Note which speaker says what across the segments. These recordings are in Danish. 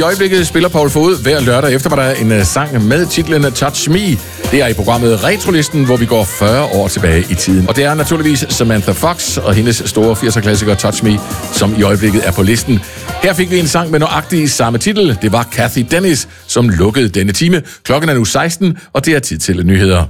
Speaker 1: I øjeblikket spiller Paul Fod hver lørdag eftermiddag en sang med titlen Touch Me. Det er i programmet Retrolisten, hvor vi går 40 år tilbage i tiden. Og det er naturligvis Samantha Fox og hendes store 80'er-klassiker Touch Me, som i øjeblikket er på listen. Her fik vi en sang med nøjagtig samme titel. Det var Cathy Dennis, som lukkede denne time. Klokken er nu 16, og det er tid til nyheder.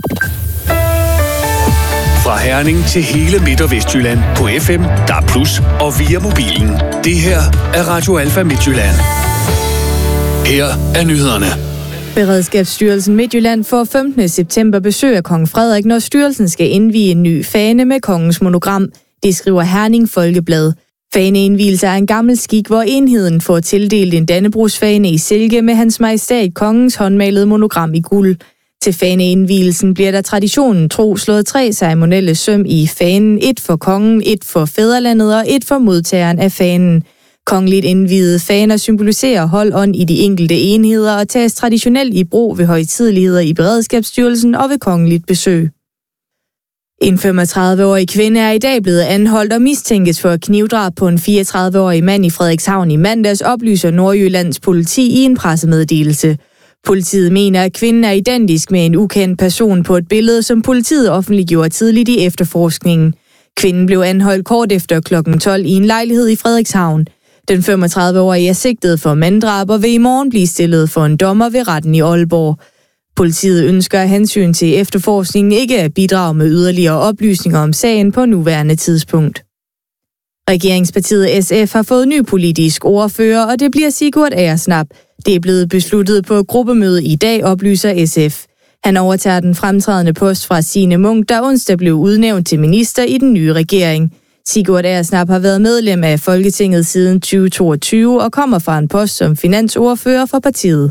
Speaker 2: Fra Herning til hele Midt- og Vestjylland på FM, DAB+ og via mobilen. Det her er Radio Alfa Midtjylland. Her er nyhederne.
Speaker 3: Beredskabsstyrelsen Midtjylland får 15. september besøg af kong Frederik, når styrelsen skal indvie en ny fane med kongens monogram. Det skriver Herning Folkeblad. Faneindvielse er en gammel skik, hvor enheden får tildelt en dannebrogsfane i silke med hans majestæt kongens håndmalede monogram i guld. Til faneindvielsen bliver der traditionen tro slået 3 ceremonielle søm i fanen, 1 for kongen, 1 for fædrelandet og 1 for modtageren af fanen. Kongeligt indviede faner symboliserer holdånd i de enkelte enheder og tages traditionelt i brug ved højtideligheder i Beredskabsstyrelsen og ved kongeligt besøg. En 35-årig kvinde er i dag blevet anholdt og mistænkes for knivdrab på en 34-årig mand i Frederikshavn i mandags, oplyser Nordjyllands politi i en pressemeddelelse. Politiet mener, at kvinden er identisk med en ukendt person på et billede, som politiet offentliggjorde tidligt i efterforskningen. Kvinden blev anholdt kort efter kl. 12 i en lejlighed i Frederikshavn. Den 35-årige er sigtet for manddrab og vil i morgen blive stillet for en dommer ved retten i Aalborg. Politiet ønsker af hensyn til efterforskningen ikke at bidrage med yderligere oplysninger om sagen på nuværende tidspunkt. Regeringspartiet SF har fået ny politisk ordfører, og det bliver Sigurd Agersnap. Det er blevet besluttet på et gruppemøde i dag, oplyser SF. Han overtager den fremtrædende post fra Signe Munk, der onsdag blev udnævnt til minister i den nye regering. Sigurd Agersnap har været medlem af Folketinget siden 2022 og kommer fra en post som finansordfører for partiet.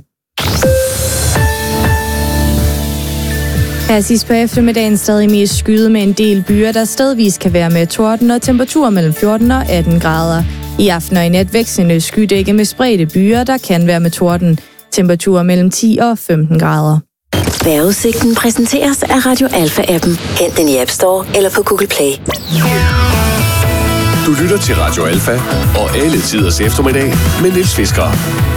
Speaker 3: Her sidst på eftermiddagen stadig mest skyde med en del byer, der stedvis kan være med torden og temperaturer mellem 14 og 18 grader. I aften og i nat vekslende skydække med spredte byer, der kan være med torden. Temperaturer mellem 10 og 15 grader.
Speaker 4: Vejrudsigten præsenteres af Radio Alfa-appen. Hent den i App Store eller på Google Play.
Speaker 2: Du lytter til Radio Alfa og alle tiders eftermiddag med Niels Fisker.